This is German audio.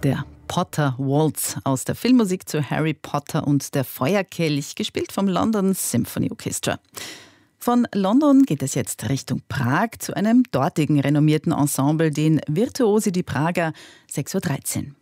Der Potter Waltz aus der Filmmusik zu Harry Potter und der Feuerkelch, gespielt vom London Symphony Orchestra. Von London geht es jetzt Richtung Prag zu einem dortigen renommierten Ensemble, den Virtuosi di Praga, 6.13 Uhr.